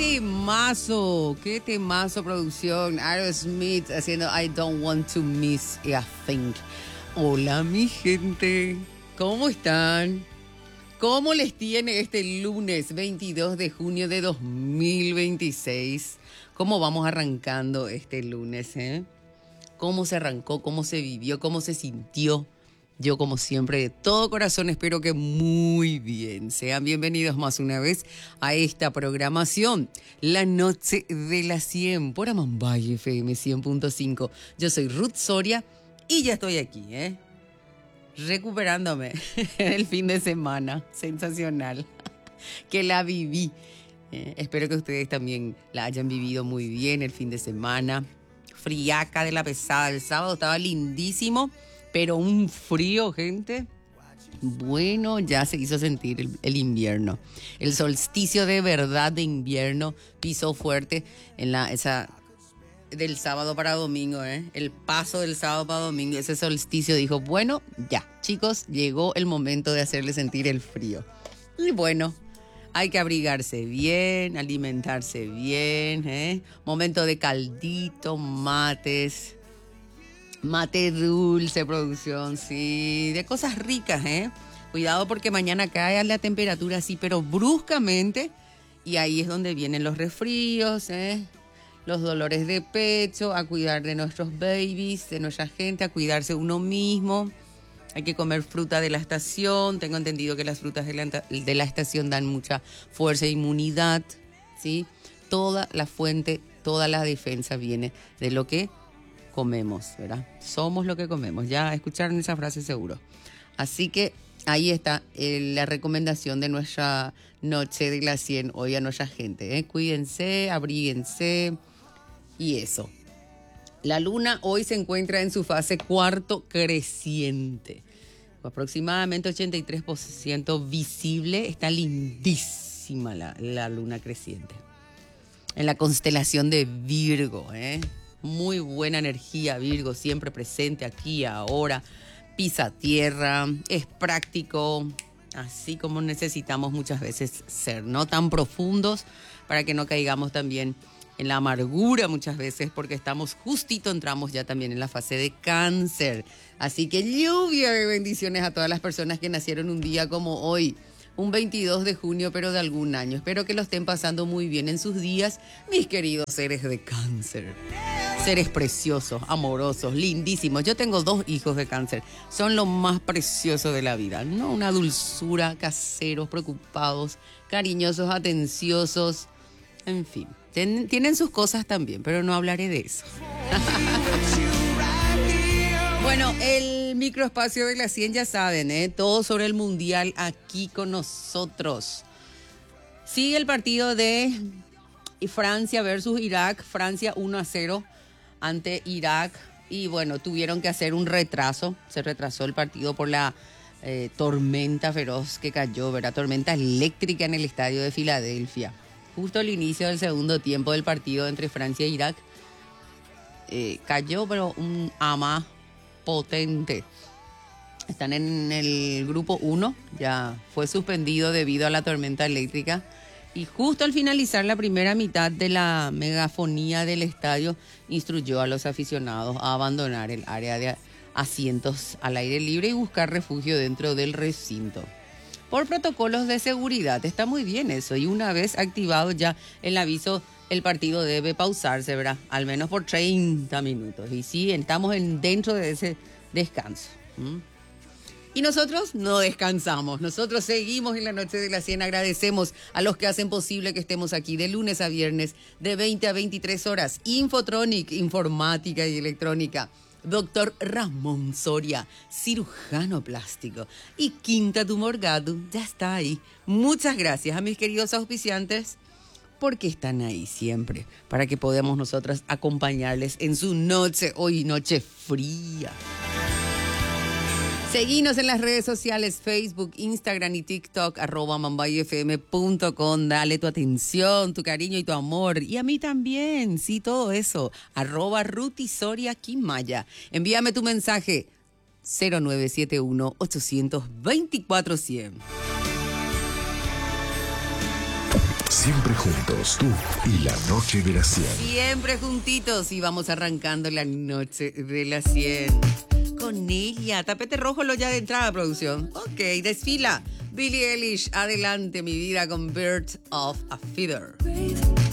qué temazo producción. Aerosmith haciendo I Don't Want to Miss a Thing. Hola mi gente, ¿cómo están? ¿Cómo les tiene este lunes 22 de junio de 2026? ¿Cómo vamos arrancando este lunes, ¿Cómo se arrancó? ¿Cómo se vivió? ¿Cómo se sintió? Yo, como siempre, de todo corazón espero que muy bien. Sean bienvenidos más una vez a esta programación, La Noche de la 100, por Amambay FM 100.5. Yo soy Ruth Soria y ya estoy aquí, recuperándome el fin de semana. Sensacional. Que la viví. Espero que ustedes también la hayan vivido muy bien el fin de semana. Friaca de la pesada. El sábado estaba lindísimo. Pero un frío, gente. Bueno, ya se hizo sentir el invierno. El solsticio de verdad de invierno pisó fuerte en esa del sábado para domingo, El paso del sábado para domingo. Ese solsticio dijo, bueno, ya, chicos, llegó el momento de hacerle sentir el frío. Y bueno, hay que abrigarse bien, alimentarse bien, Momento de caldito, mates. Mate dulce, producción, sí, de cosas ricas, Cuidado porque mañana cae la temperatura así, pero bruscamente, y ahí es donde vienen los resfríos, los dolores de pecho, a cuidar de nuestros babies, de nuestra gente, a cuidarse uno mismo. Hay que comer fruta de la estación, tengo entendido que las frutas de la estación dan mucha fuerza e inmunidad, ¿sí? Toda la fuente, toda la defensa viene de lo que comemos, ¿verdad? Somos lo que comemos. Ya escucharon esa frase seguro. Así que ahí está la recomendación de nuestra noche de la 100 hoy a nuestra gente. Cuídense, abríguense y eso. La luna hoy se encuentra en su fase cuarto creciente. Aproximadamente 83% visible. Está lindísima la luna creciente. En la constelación de Virgo, Muy buena energía, Virgo, siempre presente aquí, ahora. Pisa tierra, es práctico, así como necesitamos muchas veces ser. No tan profundos para que no caigamos también en la amargura muchas veces, porque entramos ya también en la fase de Cáncer. Así que lluvia de bendiciones a todas las personas que nacieron un día como hoy. Un 22 de junio, pero de algún año. Espero que lo estén pasando muy bien en sus días, mis queridos seres de Cáncer. Seres preciosos, amorosos, lindísimos. Yo tengo 2 hijos de Cáncer. Son lo más precioso de la vida, ¿no? Una dulzura, caseros, preocupados, cariñosos, atenciosos. En fin, tienen sus cosas también, pero no hablaré de eso. Bueno, el microespacio de la 100 ya saben, todo sobre el mundial aquí con nosotros. Sigue el partido de Francia versus Irak. Francia 1-0 ante Irak. Y bueno, tuvieron que hacer un retraso. Se retrasó el partido por la tormenta feroz que cayó, ¿verdad? Tormenta eléctrica en el estadio de Filadelfia. Justo al inicio del segundo tiempo del partido entre Francia e Irak. Cayó, pero un ama potente. Están en el grupo 1, ya fue suspendido debido a la tormenta eléctrica y justo al finalizar la primera mitad de la megafonía del estadio instruyó a los aficionados a abandonar el área de asientos al aire libre y buscar refugio dentro del recinto. Por protocolos de seguridad, está muy bien eso, y una vez activado ya el aviso, el partido debe pausarse, ¿verdad? Al menos por 30 minutos. Y sí, estamos dentro de ese descanso. Y nosotros no descansamos. Nosotros seguimos en la Noche de la 100. Agradecemos a los que hacen posible que estemos aquí de lunes a viernes, de 20 a 23 horas. Infotronic, informática y electrónica. Doctor Ramón Soria, cirujano plástico. Y Quinta Tumor Gadu, ya está ahí. Muchas gracias a mis queridos auspiciantes, porque están ahí siempre, para que podamos nosotras acompañarles en su noche, hoy noche fría. Seguinos en las redes sociales, Facebook, Instagram y TikTok, @mambayfm.com. Dale tu atención, tu cariño y tu amor. Y a mí también, sí, todo eso. @Rutisoria_Quimaya. Envíame tu mensaje, 0971-824-100. Siempre juntos, tú y la noche de las 100. Siempre juntitos y vamos arrancando la noche de las 100. Con ella, tapete rojo lo ya de entrada, producción. Ok, desfila. Billie Eilish, adelante mi vida con Birds of a Feather.